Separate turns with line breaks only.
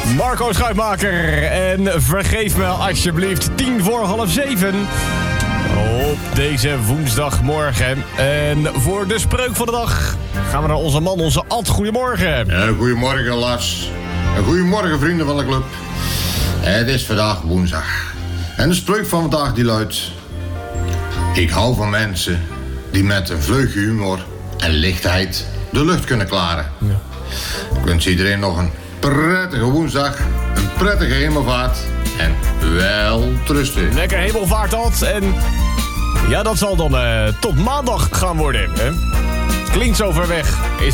Marco Schuitmaker. En vergeef me alsjeblieft 6:10 op deze woensdagmorgen. En voor de spreuk van de dag gaan we naar onze man, onze Ad. Goedemorgen.
Ja, goedemorgen Lars. En goedemorgen vrienden van de club. Het is vandaag woensdag. En de spreuk van vandaag die luidt: ik hou van mensen die met een vleugje humor en lichtheid de lucht kunnen klaren. Ja. Ik wens iedereen nog een prettige woensdag, een prettige hemelvaart en wel trusten.
Lekker hemelvaart, Ad. En ja, dat zal dan tot maandag gaan worden. Hè? Klinkt zo ver weg. Is